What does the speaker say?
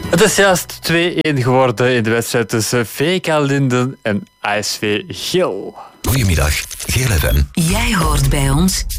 Het is juist 2-1 geworden in de wedstrijd tussen VK Linden en ASV Geel. Goedemiddag, Geel FM. Jij hoort bij ons